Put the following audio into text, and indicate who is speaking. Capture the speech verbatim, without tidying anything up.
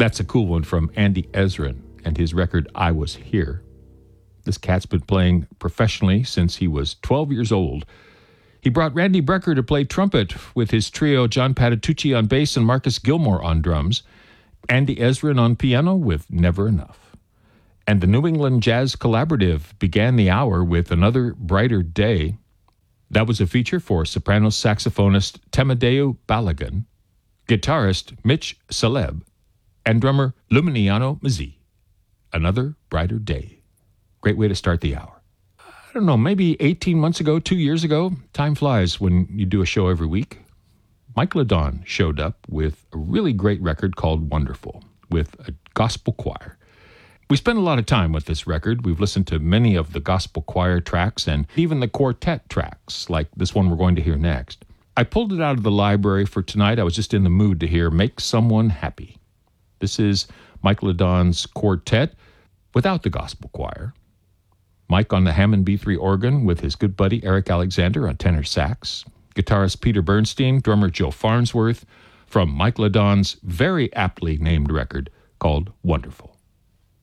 Speaker 1: That's a cool one from Andy Ezrin and his record, I Was Here. This cat's been playing professionally since he was twelve years old. He brought Randy Brecker to play trumpet with his trio John Patitucci on bass and Marcus Gilmore on drums. Andy Ezrin on piano with Never Enough. And the New England Jazz Collaborative began the hour with Another Brighter Day. That was a feature for soprano saxophonist Temadeu Balagan, guitarist Mitch Celeb, and drummer Luminiano Mazzi. Another Brighter Day. Great way to start the hour. I don't know, maybe eighteen months ago, two years ago, time flies when you do a show every week. Mike Ladon showed up with a really great record called Wonderful, with a gospel choir. We spent a lot of time with this record. We've listened to many of the gospel choir tracks and even the quartet tracks, like this one we're going to hear next. I pulled it out of the library for tonight. I was just in the mood to hear Make Someone Happy. This is Mike Ladon's quartet without the gospel choir. Mike on the Hammond B three organ with his good buddy Eric Alexander on tenor sax. Guitarist Peter Bernstein, drummer Joe Farnsworth, from Mike Ladon's very aptly named record called Wonderful.